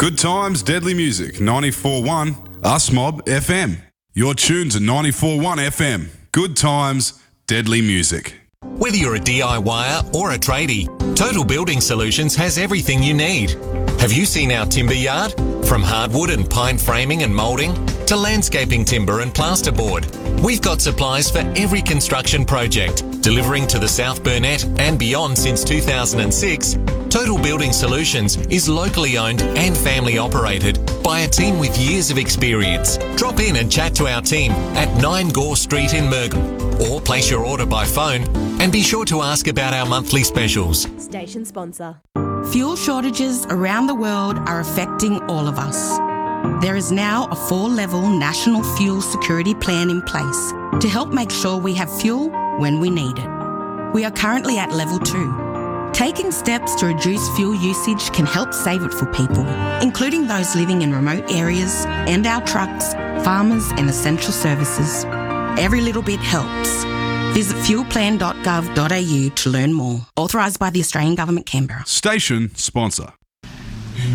Good times, deadly music. 94.1 Us Mob FM. You're tuned to 94.1 FM. Good times, deadly music. Whether you're a DIYer or a tradie, Total Building Solutions has everything you need. Have you seen our timber yard? From hardwood and pine framing and moulding to landscaping timber and plasterboard, we've got supplies for every construction project. Delivering to the South Burnett and beyond since 2006, Total Building Solutions is locally owned and family operated by a team with years of experience. Drop in and chat to our team at 9 Gore Street in Murgle, or place your order by phone and be sure to ask about our monthly specials. Station sponsor. Fuel shortages around the world are affecting all of us. There is now a 4-level national fuel security plan in place to help make sure we have fuel when we need it. We are currently at level 2. Taking steps to reduce fuel usage can help save it for people, including those living in remote areas and our trucks, farmers and essential services. Every little bit helps. Visit fuelplan.gov.au to learn more. Authorised by the Australian Government, Canberra. Station sponsor.